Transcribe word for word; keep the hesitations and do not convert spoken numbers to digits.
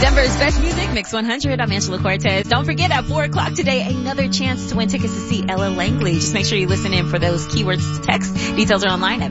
Denver's best music, Mix one hundred. I'm Angela Cortez. Don't forget at four o'clock today, another chance to win tickets to see Ella Langley. Just make sure you listen in for those keywords to text. Details are online at